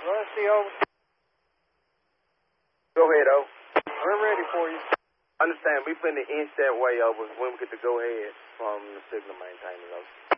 Rusty, over. Go ahead, O. We're ready for you. Understand, we finna inch that way over when we get to go ahead from the signal maintainers, O.